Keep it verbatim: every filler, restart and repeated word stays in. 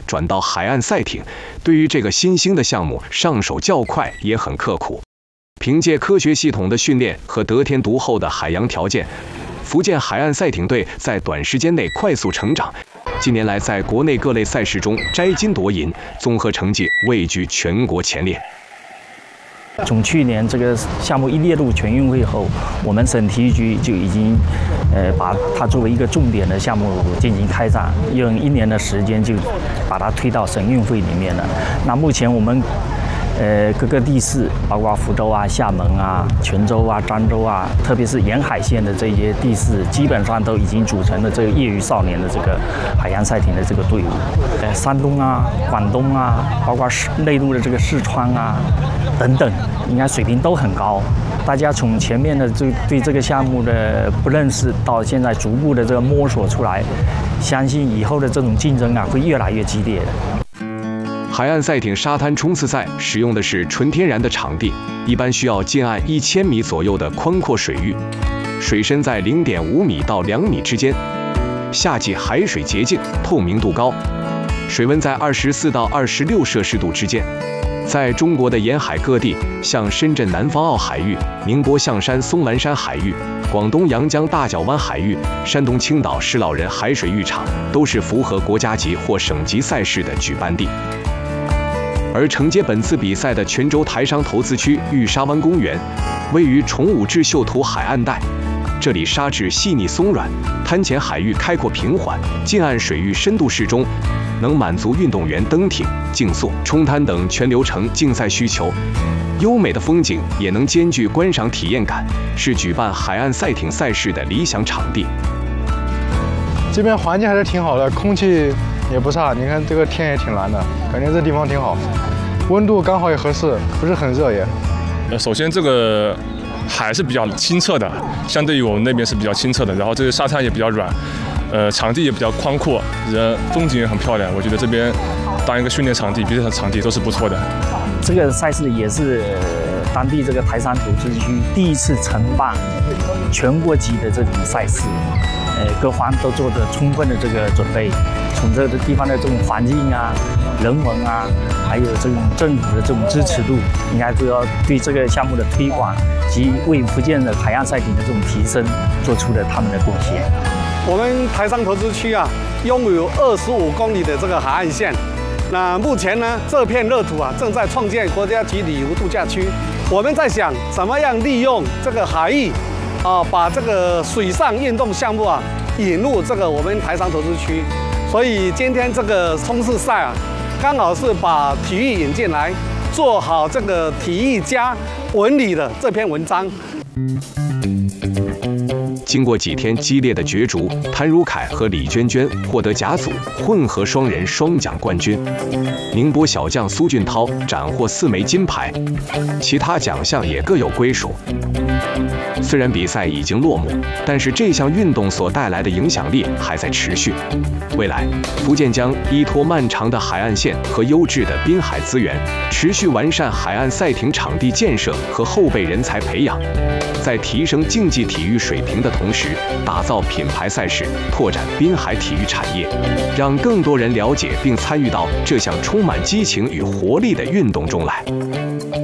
转到海岸赛艇，对于这个新兴的项目上手较快，也很刻苦。凭借科学系统的训练和得天独厚的海洋条件，福建海岸赛艇队在短时间内快速成长。近年来，在国内各类赛事中摘金夺银，综合成绩位居全国前列。 从去年这个项目一列入全运会后，我们省体育局就已经，呃，把它作为一个重点的项目进行开展，用一年的时间就把它推到省运会里面了。那目前我们，呃，各个地市，包括福州啊、厦门啊、泉州啊、漳州啊，特别是沿海线的这些地市，基本上都已经组成了这个业余少年的这个海洋赛艇的这个队伍。呃，山东啊、广东啊，包括内陆的这个四川啊。等等，应该水平都很高。大家从前面的这对这个项目的不认识，到现在逐步的这个摸索出来，相信以后的这种竞争啊会越来越激烈的。 海岸赛艇沙滩冲刺赛使用的是纯天然的场地，一般需要近岸一千米左右的宽阔水域，水深在零点五米到两米之间。夏季海水洁净，透明度高，水温在二十四到二十六摄氏度之间。在中国的沿海各地，像深圳南方澳海域、宁波象山松兰山海域、广东阳江大角湾海域、山东青岛施老人海水浴场，都是符合国家级或省级赛事的举办地。而承接本次比赛的泉州台商投资区玉沙湾公园，位于崇武至秀图海岸带，这里沙质细腻松软，滩前海域开阔平缓，近岸水域深度适中，能满足运动员登艇、竞速、冲滩等全流程竞赛需求。优美的风景也能兼具观赏体验感，是举办海岸赛艇赛事的理想场地。 这边环境还是挺好的，空气也不差，你看这个天也挺蓝的，感觉这地方挺好，温度刚好也合适，不是很热也。 呃，首先这个海是比较清澈的，相对于我们那边是比较清澈的，然后这个沙滩也比较软。呃，场地也比较宽阔，人风景也很漂亮。我觉得这边当一个训练场地、比赛场地都是不错的。 这个赛事也是当地这个台山投资区第一次承办全国级的这种赛事，呃，各方都做着充分的这个准备，从这个地方的这种环境啊、人文啊，还有这种政府的这种支持度，应该都要对这个项目的推广及为福建的海岸赛艇的这种提升做出了他们的贡献。 我们台商投资区啊，拥有二十五公里的这个海岸线。那目前呢，这片热土啊，正在创建国家级旅游度假区。我们在想，怎么样利用这个海域，啊，把这个水上运动项目啊，引入这个我们台商投资区。所以今天这个冲刺赛啊，刚好是把体育引进来，做好这个体育加文理的这篇文章。 经过几天激烈的角逐，谭如凯和李娟娟获得甲组混合双人双奖冠军。宁波小将苏俊涛斩获四枚金牌，其他奖项也各有归属。虽然比赛已经落幕，但是这项运动所带来的影响力还在持续。未来，福建将依托漫长的海岸线和优质的滨海资源，持续完善海岸赛艇场地建设和后备人才培养，在提升竞技体育水平的同时，打造品牌赛事，拓展滨海体育产业，让更多人了解并参与到这项充满激情与活力的运动中来。